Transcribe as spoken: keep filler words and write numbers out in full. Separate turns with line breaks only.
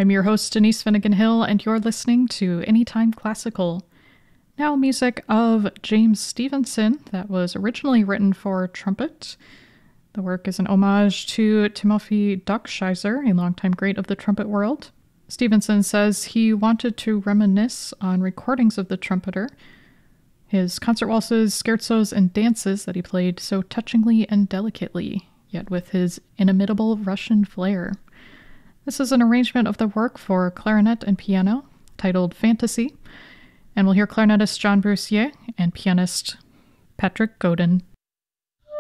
I'm your host, Denise Finnegan Hill, and you're listening to Anytime Classical. Now, music of James Stevenson that was originally written for trumpet. The work is an homage to Timothy Dockscheiser, a longtime great of the trumpet world. Stevenson says he wanted to reminisce on recordings of the trumpeter, his concert waltzes, scherzos, and dances that he played so touchingly and delicately, yet with his inimitable Russian flair. This is an arrangement of the work for clarinet and piano, titled Fantasy, and we'll hear clarinetist John Brussier and pianist Patrick Godin.